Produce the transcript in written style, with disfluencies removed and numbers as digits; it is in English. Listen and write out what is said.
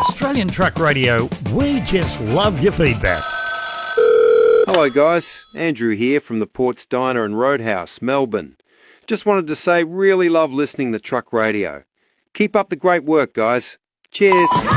Australian Truck Radio, we just love your feedback. Hello guys, Andrew here from the Ports Diner and Roadhouse, Melbourne. Just wanted to say really love listening to Truck Radio. Keep up the great work guys. Cheers.